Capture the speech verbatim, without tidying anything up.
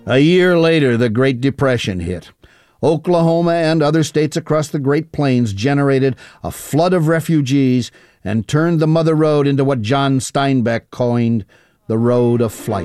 A year later, the Great Depression hit. Oklahoma and other states across the Great Plains generated a flood of refugees and turned the Mother Road into what John Steinbeck coined the Road of Flight.